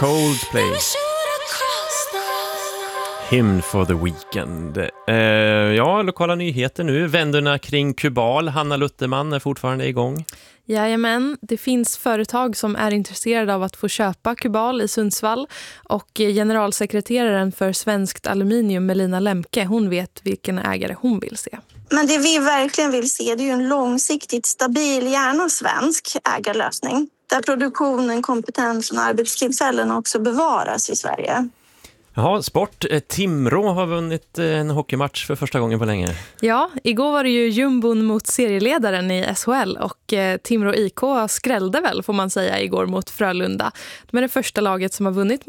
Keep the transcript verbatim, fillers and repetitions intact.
Coldplay. Hymn for the Weekend. Eh, ja, lokala nyheter nu. Vänderna kring Kubal. Hanna Lutterman är fortfarande igång. Jajamän, det finns företag som är intresserade av att få köpa Kubal i Sundsvall. Och generalsekreteraren för Svenskt Aluminium, Melina Lemke, hon vet vilken ägare hon vill se. Men det vi verkligen vill se, det är ju en långsiktigt stabil, gärna svensk ägarlösning. Där produktionen, kompetensen och arbetstillfällen också bevaras i Sverige. Jaha, sport. Timrå har vunnit en hockeymatch för första gången på länge. Ja, igår var det ju jumbon mot serieledaren i S H L och Timrå I K skrällde väl, får man säga, igår mot Frölunda. De är det första laget som har vunnit